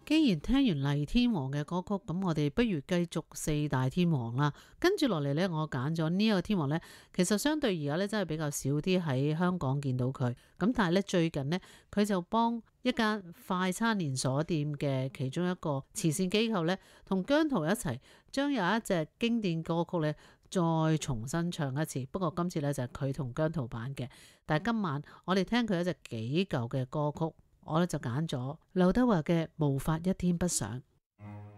既然聽完黎天王嘅歌曲，咁我哋不如繼續四大天王啦。跟住落嚟呢，我揀咗呢一個天王呢，其實相對而家呢，真係比較少啲喺香港見到佢。咁但係呢，最近呢，佢就幫一間快餐連鎖店嘅其中一個慈善機構呢，同姜濤一齊將有一隻經典歌曲呢，再重新唱一次。不過今次呢，就係佢同姜濤版嘅。但係今晚我哋聽佢一隻幾舊嘅歌曲。我咧就揀咗劉德華嘅《無法一天不想》。